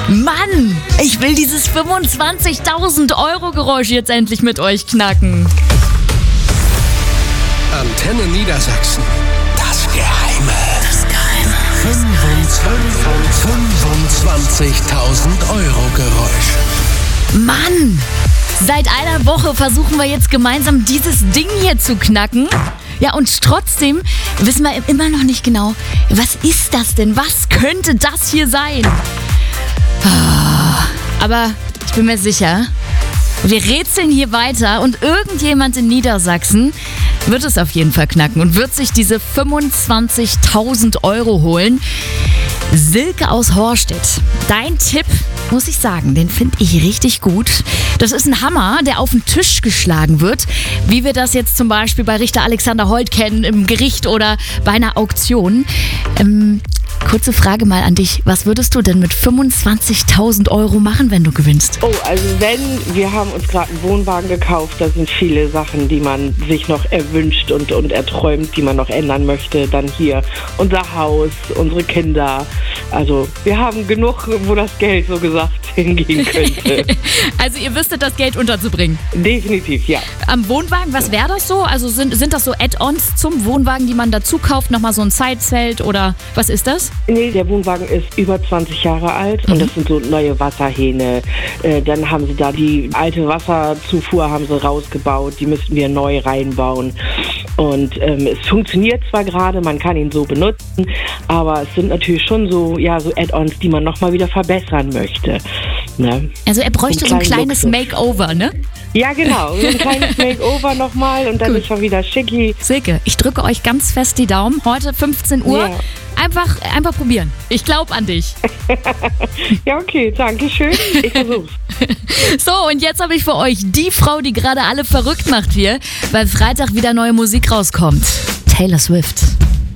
Mann, ich will dieses 25.000 € Geräusch jetzt endlich mit euch knacken. Antenne Niedersachsen. Das Geheime. 25.000 € Geräusch. Mann, seit einer Woche versuchen wir jetzt gemeinsam dieses Ding hier zu knacken. Ja, und trotzdem wissen wir immer noch nicht genau, was ist das denn? Was könnte das hier sein? Aber ich bin mir sicher, wir rätseln hier weiter und irgendjemand in Niedersachsen wird es auf jeden Fall knacken und wird sich diese 25.000 € holen. Silke aus Horstedt, dein Tipp, muss ich sagen, den finde ich richtig gut. Das ist ein Hammer, der auf den Tisch geschlagen wird, wie wir das jetzt zum Beispiel bei Richter Alexander Holt kennen, im Gericht oder bei einer Auktion. Kurze Frage mal an dich. Was würdest du denn mit 25.000 € machen, wenn du gewinnst? Oh, also wir haben uns gerade einen Wohnwagen gekauft, da sind viele Sachen, die man sich noch erwünscht und erträumt, die man noch ändern möchte. Dann hier unser Haus, unsere Kinder. Also wir haben genug, wo das Geld so gesagt hingehen könnte. Also ihr wüsstet, das Geld unterzubringen? Definitiv, ja. Am Wohnwagen, was wäre das so? Also sind das so Add-ons zum Wohnwagen, die man dazu kauft? Nochmal so ein Sidezelt oder was ist das? Nee, der Wohnwagen ist über 20 Jahre alt und das sind so neue Wasserhähne. Dann haben sie da die alte Wasserzufuhr haben sie rausgebaut, die müssten wir neu reinbauen. Und es funktioniert zwar gerade, man kann ihn so benutzen, aber es sind natürlich schon so Add-ons, die man nochmal wieder verbessern möchte. Ne? Also er bräuchte so ein kleines Makeover, ne? Ja, genau. So ein kleines Makeover nochmal und dann ist schon wieder schicki. Silke, ich drücke euch ganz fest die Daumen. Heute 15 Uhr. Ja. Einfach probieren. Ich glaube an dich. Ja, okay, danke schön. Ich versuch's. So, und jetzt habe ich für euch die Frau, die gerade alle verrückt macht hier, weil Freitag wieder neue Musik rauskommt. Taylor Swift.